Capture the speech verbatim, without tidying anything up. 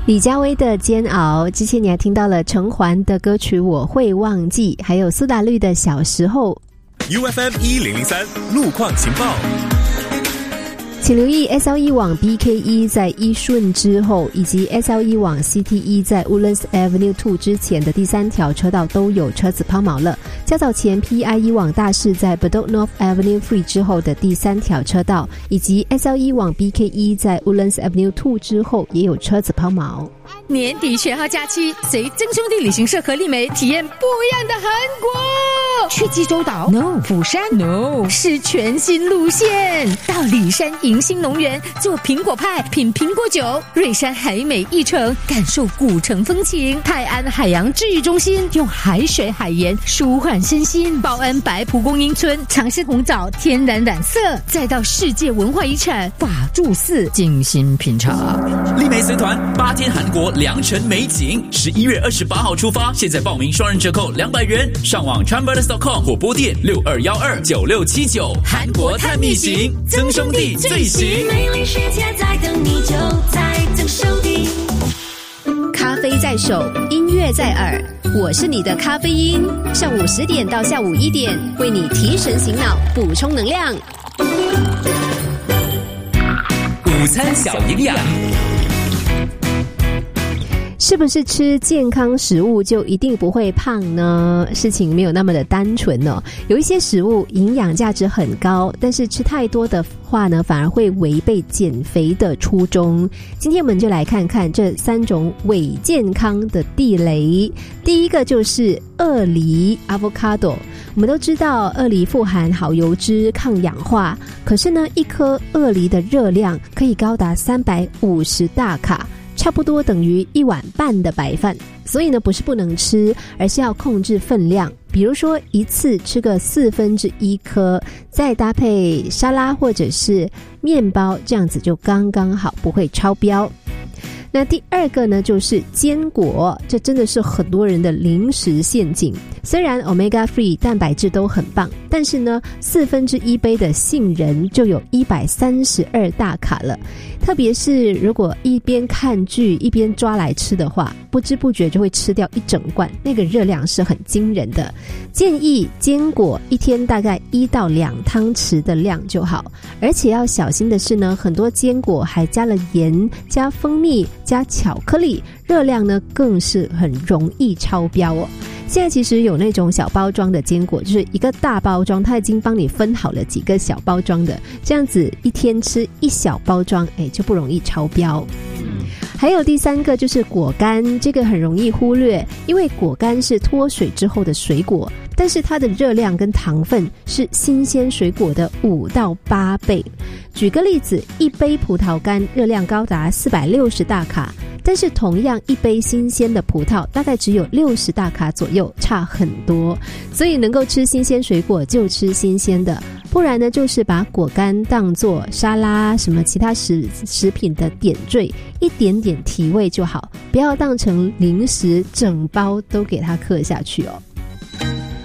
李佳薇的煎熬，之前你还听到了陈环的歌曲我会忘记，还有苏打绿的小时候。 U F M 一零零三路况情报， 请留意 S L E 往 B K 一 在一顺之后，以及 S L E 往 C T 一 在 Woodlands Avenue 二之前的第三条车道都有车子抛锚了。较早前 P I 一 往大市在 Bedok North Avenue 三之后的第三条车道，以及 S L E 往 B K 一 在 Woodlands Avenue 二之后也有车子抛锚。 年底全号假期，随曾兄弟旅行社和丽梅体验不一样的韩国。去济州岛 No， 釜山 No， 是全新路线。到里山迎新农园做苹果派，品苹果酒。瑞山海美一城，感受古城风情。泰安海洋治愈中心用海水海盐舒缓身心。报恩白蒲公英村尝试红枣天然染色，再到世界文化遗产法住寺精心品尝。 丽梅随团八天韩国良辰美景，十一月二十八号出发，现在报名双人折扣两百元，上网 Travellers dot com 或拨电六二一二九六七九。韩国探秘行，曾兄弟最行。 美丽世界在等你，就在曾兄弟。 咖啡在手，音乐在耳，我是你的咖啡因。上午十点到下午一点，为你提神醒脑，补充能量。 午餐小营养。 是不是吃健康食物就一定不会胖呢？事情没有那么的单纯哦。有一些食物营养价值很高，但是吃太多的话呢，反而会违背减肥的初衷。今天我们就来看看这三种伪健康的地雷。第一个就是鳄梨 avocado。我们都知道鳄梨富含好油脂，抗氧化，可是呢，一颗鳄梨的热量可以高达三百五十大卡，差不多等于一碗半的白饭。所以呢，不是不能吃，而是要控制分量。比如说一次吃个四分之一颗，再搭配沙拉或者是面包，这样子就刚刚好，不会超标。那第二个呢，就是坚果，这真的是很多人的零食陷阱。虽然 omega 三 蛋白质都很棒，但是呢，四分之一杯的杏仁就有一百三十二大卡了。特别是如果一边看剧一边抓来吃的话，不知不觉就会吃掉一整罐，那个热量是很惊人的。建议坚果一天大概一到两汤匙的量就好。而且要小心的是呢，很多坚果还加了盐、加蜂蜜、加巧克力，热量呢更是很容易超标哦。现在其实有那种小包装的坚果，就是一个大包装，它已经帮你分好了几个小包装的，这样子一天吃一小包装，哎，就不容易超标。还有第三个就是果干，这个很容易忽略，因为果干是脱水之后的水果，但是它的热量跟糖分是新鲜水果的五到八倍。举个例子，一杯葡萄干热量高达四百六十大卡，但是同样一杯新鲜的葡萄大概只有六十大卡左右，差很多。所以能够吃新鲜水果就吃新鲜的，不然呢就是把果干当作沙拉什么其他食食品的点缀，一点点提味就好，不要当成零食整包都给它嗑下去哦。